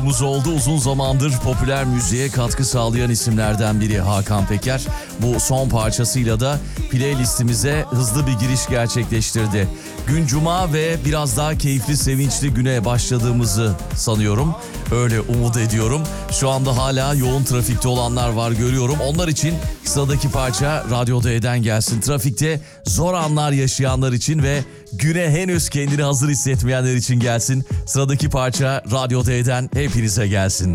Oldu. Uzun zamandır popüler müziğe katkı sağlayan isimlerden biri Hakan Peker. Bu son parçasıyla da playlistimize hızlı bir giriş gerçekleştirdi. Gün cuma ve biraz daha keyifli, sevinçli güne başladığımızı sanıyorum. Öyle umut ediyorum. Şu anda hala yoğun trafikte olanlar var, görüyorum. Onlar için sıradaki parça Radyo D'den gelsin. Trafikte zor anlar yaşayanlar için ve güne henüz kendini hazır hissetmeyenler için gelsin. Sıradaki parça Radyo D'den hepinize gelsin.